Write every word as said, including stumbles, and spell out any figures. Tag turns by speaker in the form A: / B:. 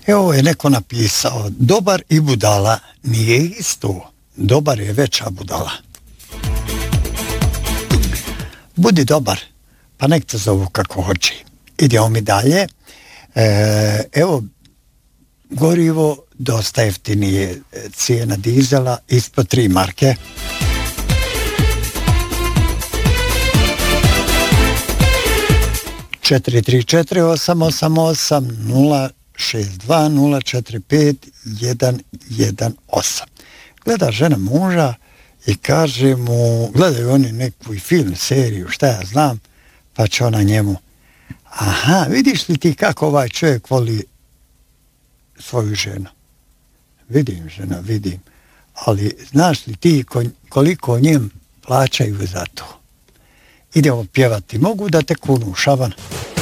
A: Evo je neko napisao, dobar i budala nije isto, dobar je veća budala. Budi dobar, pa nek te zovu kako hoće. Idemo mi dalje. E, evo, gorivo dosta jeftinije, cijena dizela ispod tri marke. četiri tri četiri osam osam osam nula šest dva nula četiri pet jedan jedan osam. Gleda žena muža i kaže mu, gledaju oni neku film, seriju, šta ja znam, pa će ona njemu, aha, vidiš li ti kako ovaj čovjek voli svoju ženu? Vidim, žena, vidim. Ali znaš li ti koliko njem plaćaju za to? Idemo pjevati. Mogu da te kunu, Šaban?